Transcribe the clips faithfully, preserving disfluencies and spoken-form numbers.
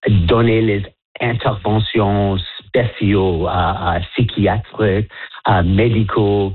donner les interventions spéciaux à, à psychiatriques, à médicaux,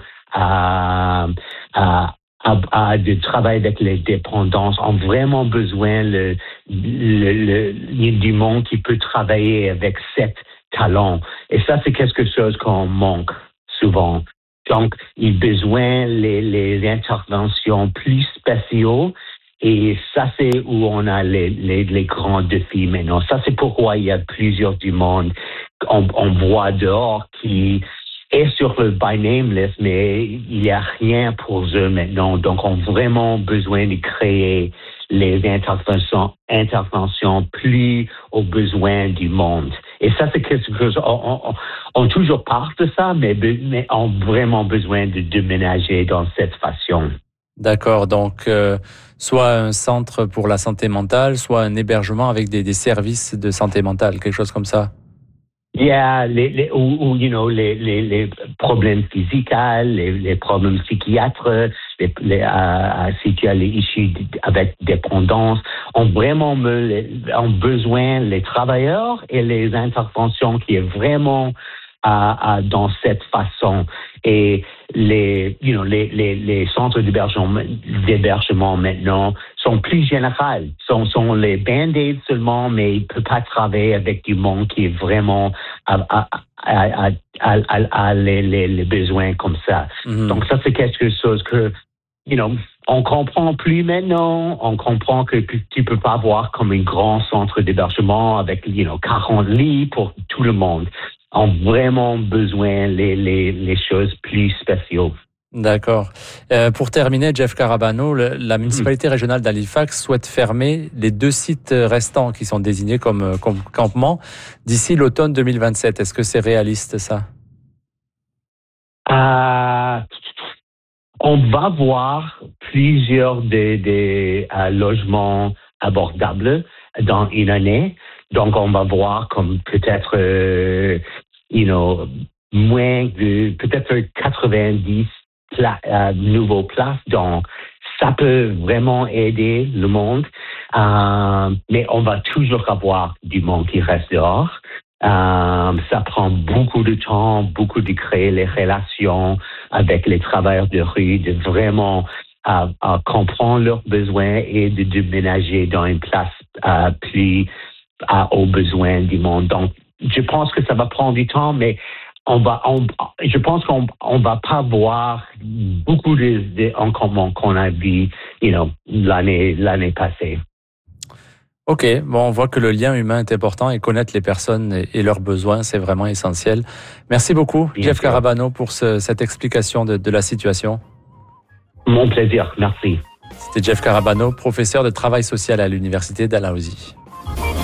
à, à, à, à de travail avec les dépendances, ont vraiment besoin le, le, le, le, du monde qui peut travailler avec cet talent. Et ça, c'est quelque chose qu'on manque souvent. Donc, il a besoin les, les interventions plus spéciaux. Et ça, c'est où on a les, les, les grands défis maintenant. Ça, c'est pourquoi il y a plusieurs du monde qu'on on voit dehors qui est sur le by name list, mais il n'y a rien pour eux maintenant. Donc, on a vraiment besoin de créer les interventions, interventions plus aux besoins du monde. Et ça, c'est quelque chose, on, on, on toujours parle de ça, mais, mais on a vraiment besoin de déménager dans cette façon. D'accord, donc euh, soit un centre pour la santé mentale, soit un hébergement avec des, des services de santé mentale, quelque chose comme ça. Yeah, les, les, ou, ou you know, les, les, les problèmes physiques, les, les problèmes psychiatres, les, les, euh, si tu as les issues avec dépendance, ont vraiment me, ont besoin les travailleurs et les interventions qui est vraiment à, à, dans cette façon. Et les, you know, les, les, les centres d'hébergement, d'hébergement maintenant sont plus généraux, sont, sont les band-aids seulement, mais ils ne peuvent pas travailler avec du monde qui est vraiment à, à, à, à, à, à, à les, les, les besoins comme ça. Mm-hmm. Donc ça, c'est quelque chose que, you know, on comprend plus maintenant, on comprend que, que tu peux pas avoir comme un grand centre d'hébergement avec, you know, quarante lits pour tout le monde. Ont vraiment besoin les, les, les choses plus spéciales. D'accord. Euh, pour terminer, Jeff Carabano, le, la municipalité régionale d'Halifax souhaite fermer les deux sites restants qui sont désignés comme, comme campements d'ici l'automne deux mille vingt-sept. Est-ce que c'est réaliste, ça? Euh, on va voir plusieurs des, des euh, logements abordables dans une année. Donc, on va voir comme peut-être, euh, you know, moins de, peut-être quatre-vingt-dix pla- euh, nouveaux places. Donc, ça peut vraiment aider le monde. Euh, mais on va toujours avoir du monde qui reste dehors. Euh, ça prend beaucoup de temps, beaucoup de créer les relations avec les travailleurs de rue, de vraiment euh, euh, comprendre leurs besoins et de déménager dans une place euh, plus à, aux besoins du monde. Donc, je pense que ça va prendre du temps, mais on va, on, je pense qu'on on va pas voir beaucoup de, de en commun qu'on a vu, you know, l'année, l'année passée. Ok, bon, on voit que le lien humain est important et connaître les personnes et, et leurs besoins, c'est vraiment essentiel. Merci beaucoup, Bien Jeff sûr. Carabano, pour ce, cette explication de, de la situation. Mon plaisir, merci. C'était Jeff Carabano, professeur de travail social à l'Université Dalhousie.